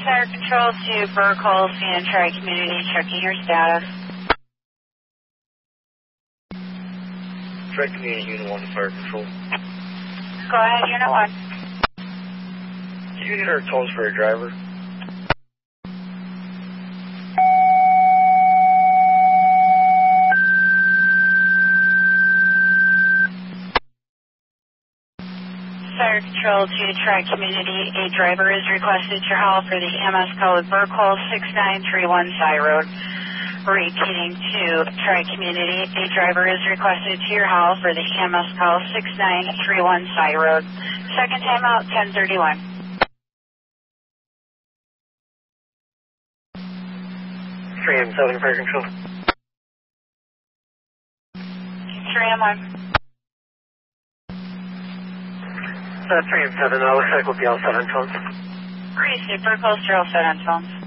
Fire Control to Burkle, and Tri-Community, checking your status. Tri-Community, Unit 1, Fire Control. Go ahead, Unit 1. Do you need our tolls for a driver? Fire Control to Tri-Community, a driver is requested to your hall for the EMS code Burkle 6931 Cy Road. Repeating to Tri-Community, a driver is requested to your hall for the EMS call 6931 Cy Road. Second time out, 1031. 3M7, Fire Control. 3M1. 3M7, looks like we'll be all set on phones. Receive Burkle, 0 set on phones.